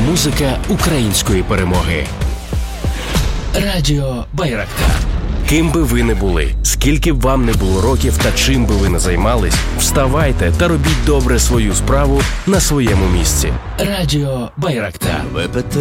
музика української перемоги. Радіо Байрактар. Ким би ви не були, скільки б вам не було років та чим би ви не займались, вставайте та робіть добре свою справу на своєму місці. Радіо Байрактар.